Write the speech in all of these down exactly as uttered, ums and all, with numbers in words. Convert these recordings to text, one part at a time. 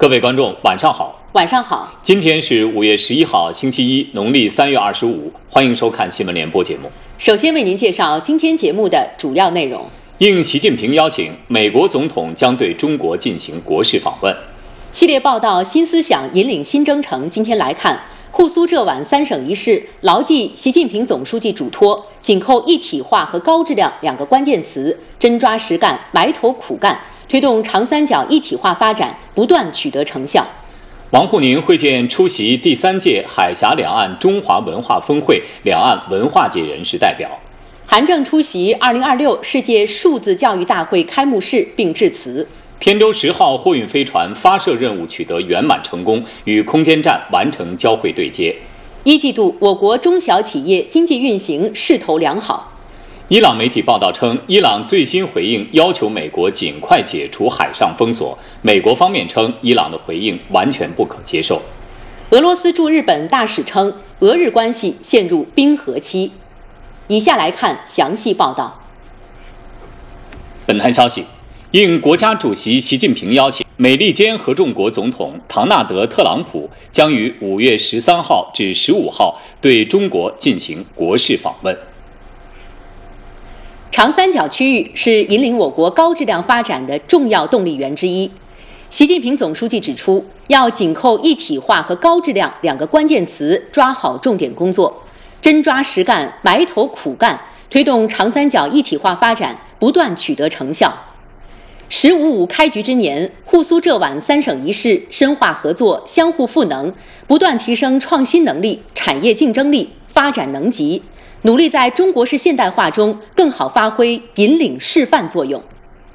各位观众，晚上好。 晚上好。 今天是五月十一号，星期一，农历三月二十五。欢迎收看新闻联播节目。 首先为您介绍今天节目的主要内容。 应习近平邀请，美国总统将对中国进行国事访问。 系列报道新思想引领新征程，今天来看沪苏浙皖三省一市，牢记习近平总书记嘱托，紧扣一体化和高质量两个关键词，真抓实干，埋头苦干，推动长三角一体化发展不断取得成效。 王沪宁会见出席第三届海峡两岸中华文化峰会两岸文化界人士代表。 韩正出席二零二六世界数字教育大会开幕式并致辞。 天舟十号货运飞船发射任务取得圆满成功，与空间站完成交会对接。 一季度我国中小企业经济运行势头良好。 伊朗媒体报道称，伊朗最新回应要求美国尽快解除海上封锁，美国方面称伊朗的回应完全不可接受。 俄罗斯驻日本大使称，俄日关系陷入冰河期。以下来看详细报道。 本台消息，应国家主席习近平邀请，美利坚合众国总统唐纳德·特朗普将于五月十三号至十五号对中国进行国事访问。 长三角区域是引领我国高质量发展的重要动力源之一。习近平总书记指出，要紧扣一体化和高质量两个关键词，抓好重点工作，真抓实干，埋头苦干，推动长三角一体化发展不断取得成效。十五五开局之年，沪苏浙皖三省一市深化合作，相互赋能，不断提升创新能力、产业竞争力、发展能级，努力在中国式现代化中更好发挥引领示范作用。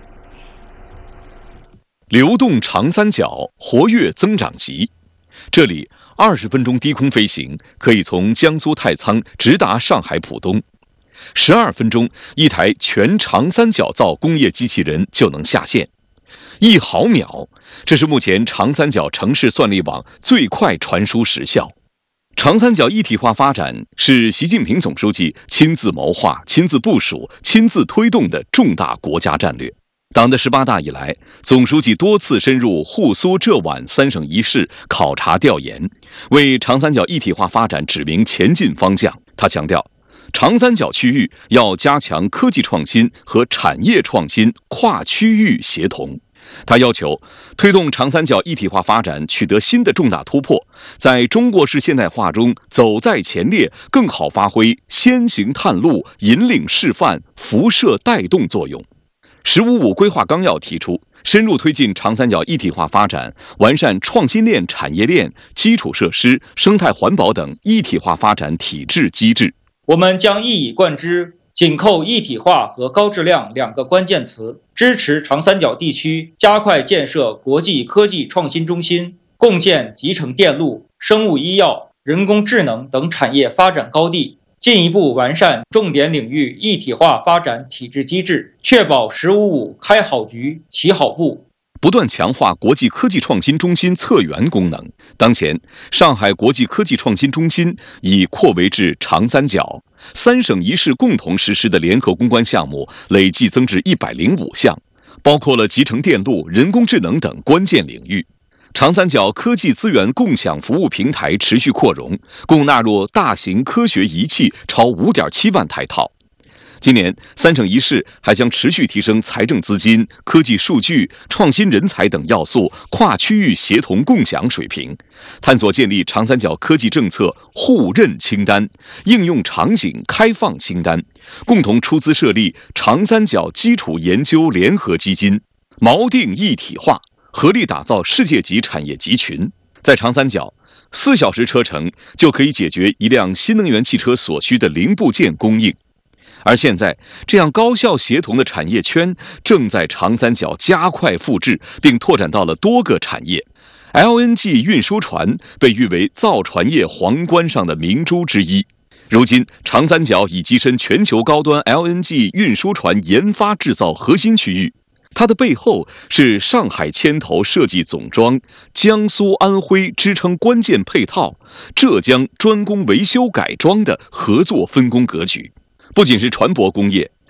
流动长三角，活跃增长极。这里二十分钟低空飞行，可以从江苏太仓直达上海浦东。十二分钟，一台全长三角造工业机器人就能下线。一毫秒，这是目前长三角城市算力网最快传输时效。长三角一体化发展是习近平总书记亲自谋划、亲自部署、亲自推动的重大国家战略。党的十八大以来，总书记多次深入沪苏浙皖三省一市考察调研，为长三角一体化发展指明前进方向。他强调，长三角区域要加强科技创新和产业创新跨区域协同。他要求推动长三角一体化发展取得新的重大突破，在中国式现代化中走在前列，更好发挥先行探路、引领示范、辐射带动作用。十五五规划纲要提出，深入推进长三角一体化发展，完善创新链、产业链、基础设施、生态环保等一体化发展体制机制。 我们将一以贯之，紧扣一体化和高质量两个关键词，支持长三角地区加快建设国际科技创新中心，共建集成电路、生物医药、人工智能等产业发展高地，进一步完善重点领域一体化发展体制机制，确保十五五开好局、起好步。 不断强化国际科技创新中心策源功能。当前，上海国际科技创新中心已扩围至长三角，三省一市共同实施的联合攻关项目累计增至一百零五项，包括了集成电路、人工智能等关键领域。长三角科技资源共享服务平台持续扩容，共纳入大型科学仪器超 五点七万台套。今年，三省一市还将持续提升财政资金、科技数据、创新人才等要素跨区域协同共享水平，探索建立长三角科技政策互认清单、应用场景开放清单，共同出资设立长三角基础研究联合基金，锚定一体化，合力打造世界级产业集群。在长三角，四小时车程就可以解决一辆新能源汽车所需的零部件供应。而现在，这样高效协同的产业圈正在长三角加快复制，并拓展到了多个产业。L N G 运输船被誉为造船业皇冠上的明珠之一。如今，长三角已跻身全球高端 L N G 运输船研发制造核心区域。它的背后是上海牵头设计总装、江苏、安徽支撑关键配套、浙江专攻维修改装的合作分工格局。不仅是船舶工业，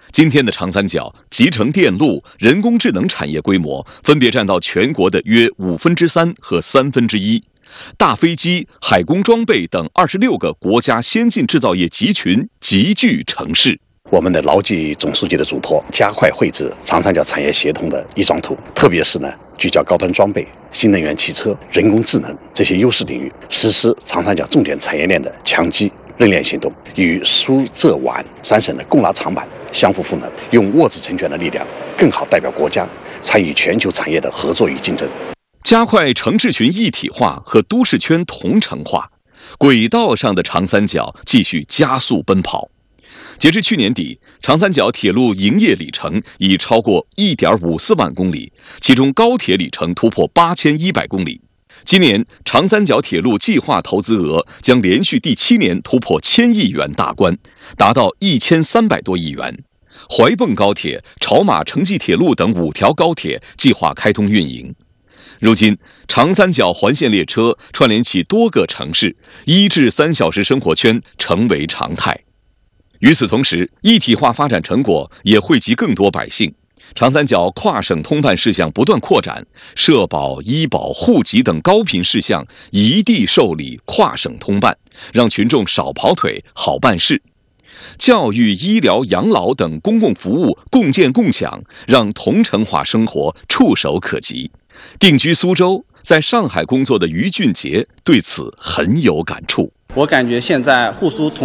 今天的长三角，集成电路、人工智能产业规模分别占到全国的约五分之三和三分之一，大飞机、海工装备等二十六个国家先进制造业集群集聚城市。 我们的牢记总书记的嘱托，加快绘制长三角产业协同的一张图，特别是呢，聚焦高端装备、新能源汽车、人工智能这些优势领域，实施长三角重点产业链的强基认链行动，与苏浙皖三省的共拉长板相互赋能，用握子成拳的力量，更好代表国家参与全球产业的合作与竞争。 加快城市群一体化和都市圈同城化，轨道上的长三角继续加速奔跑。截至去年底，长三角铁路营业里程已超过 一点五四万公里，其中高铁里程突破八千一百公里。今年长三角铁路计划投资额将连续第七年突破千亿元大关，达到一千三百多亿元。怀蚌高铁、潮马城际铁路等五条高铁计划开通运营。如今，长三角环线列车串联起多个城市，一至三小时生活圈成为常态。与此同时，一体化发展成果也惠及更多百姓。长三角跨省通办事项不断扩展，社保、医保、户籍等高频事项一地受理，跨省通办，让群众少跑腿，好办事。教育、医疗、养老等公共服务共建共享，让同城化生活触手可及。定居苏州，在上海工作的于俊杰对此很有感触。 我感觉现在沪苏同